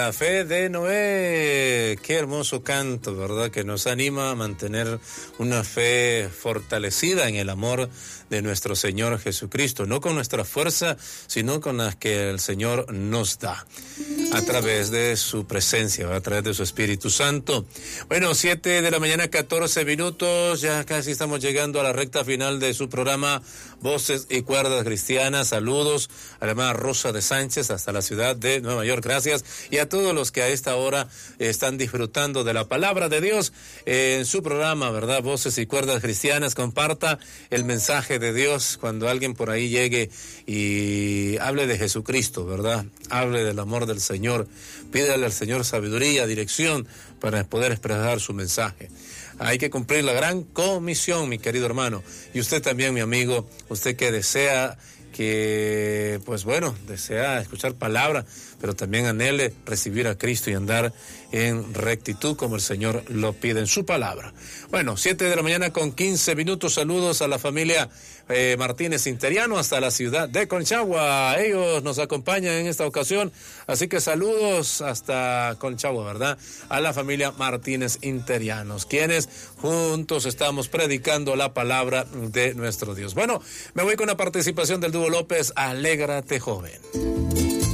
la fe de Noé. Qué hermoso canto, ¿verdad? Que nos anima a mantener una fe fortalecida en el amor de nuestro Señor Jesucristo, no con nuestra fuerza, sino con las que el Señor nos da, a través de su presencia, a través de su Espíritu Santo. Bueno, 7 de la mañana, 14 minutos, ya casi estamos llegando a la recta final de su programa Voces y Cuerdas Cristianas. Saludos a la hermana Rosa de Sánchez hasta la ciudad de Nueva York, gracias, y a todos los que a esta hora están disfrutando de la palabra de Dios en su programa, ¿verdad? Voces y Cuerdas Cristianas. Comparta el mensaje de Dios cuando alguien por ahí llegue y hable de Jesucristo, ¿verdad? Hable del amor del Señor, pídale al Señor sabiduría, dirección para poder expresar su mensaje. Hay que cumplir la gran comisión, mi querido hermano, y usted también, mi amigo, usted que desea desea escuchar palabra, pero también anhele recibir a Cristo y andar en rectitud como el Señor lo pide en su palabra. Bueno, 7 de la mañana con 15 minutos, saludos a la familia Martínez Interiano hasta la ciudad de Conchagua. Ellos nos acompañan en esta ocasión, así que saludos hasta Conchagua, ¿verdad? A la familia Martínez Interianos, quienes juntos estamos predicando la palabra de nuestro Dios. Bueno, me voy con la participación del dúo López, Alégrate, joven.